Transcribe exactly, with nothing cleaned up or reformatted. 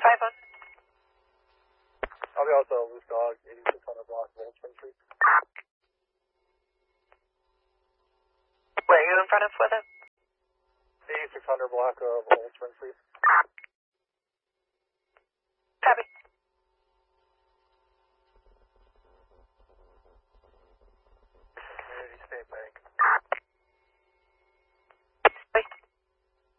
five one. I'll be out to Loose Dog, eighty-six hundred block of Old Spring Street. Where are you in front of with it? eighty-six hundred block of Old Spring Street.